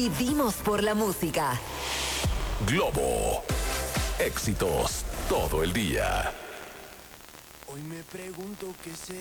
Vivimos por la música. Globo. Éxitos todo el día. Hoy me pregunto qué será.